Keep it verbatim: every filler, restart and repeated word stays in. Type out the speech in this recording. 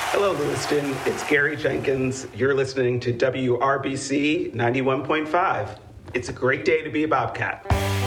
Hello, Lewiston. It's Gary Jenkins. You're listening to W R B C ninety-one point five. It's a great day to be a Bobcat.